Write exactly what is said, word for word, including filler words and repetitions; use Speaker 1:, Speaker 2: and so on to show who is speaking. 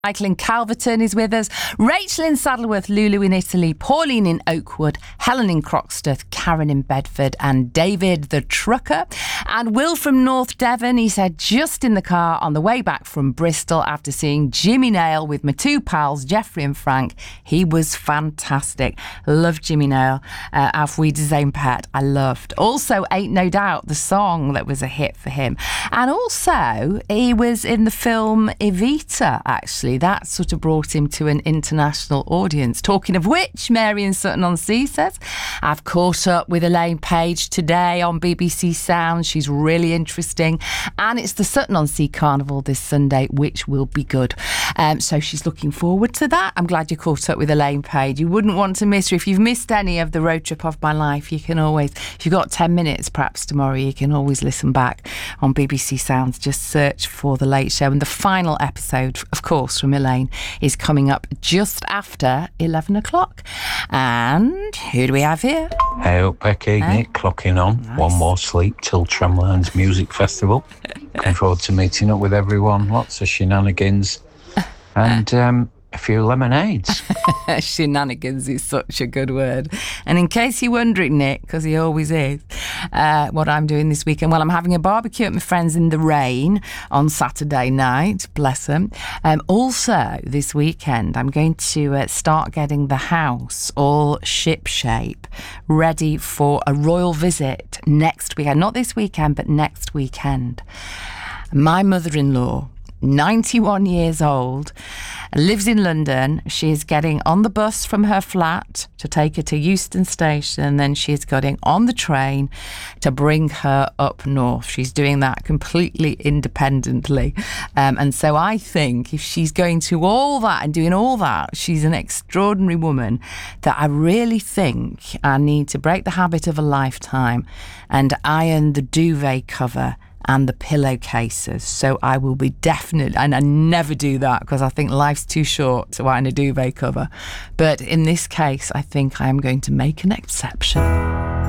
Speaker 1: Michael in Calverton is with us, Rachel in Saddleworth, Lulu in Italy, Pauline in Oakwood, Helen in Croxteth, Karen in Bedford, and David the trucker. And Will from North Devon, he said, just in the car on the way back from Bristol after seeing Jimmy Nail with my two pals, Jeffrey and Frank. He was fantastic. Loved Jimmy Nail. Uh, Auf Wiedersehen, Pet. I loved. Also, Ain't No Doubt, the song that was a hit for him. And also, he was in the film Evita, actually. That sort of brought him to an international audience. Talking of which, Mary in Sutton-on-Sea says, I've caught up with Elaine Page today on B B C Sound. She's really interesting. And it's the Sutton-on-Sea Carnival this Sunday, which will be good. Um, so she's looking forward to that. I'm glad you caught up with Elaine Page. You wouldn't want to miss her. If you've missed any of the road trip of my life, you can always, if you've got ten minutes perhaps tomorrow, you can always listen back on B B C Sounds. Just search for The Late Show. And the final episode, of course, from Elaine is coming up just after eleven o'clock. And who do we have here?
Speaker 2: Hey up, Becky,
Speaker 1: Hey.
Speaker 2: Nick, clocking on.
Speaker 1: Nice.
Speaker 2: One more sleep till Tremlands Music Festival. Looking forward to meeting up with everyone. Lots of shenanigans and um, a few lemonades.
Speaker 1: Shenanigans is such a good word. And in case you're wondering, Nick, because he always is, uh, what I'm doing this weekend, well, I'm having a barbecue at my friends in the rain on Saturday night, bless them. Um, also, this weekend, I'm going to uh, start getting the house all ship-shape, ready for a royal visit next weekend. Not this weekend, but next weekend. My mother-in-law, ninety-one years old, lives in London. She is getting on the bus from her flat to take her to Euston Station, and then she is getting on the train to bring her up north. She's doing that completely independently. Um, and so I think if she's going to all that and doing all that, she's an extraordinary woman that I really think I need to break the habit of a lifetime and iron the duvet cover and the pillowcases. So I will be definitely, and I never do that because I think life's too short to iron a duvet cover. But in this case, I think I am going to make an exception.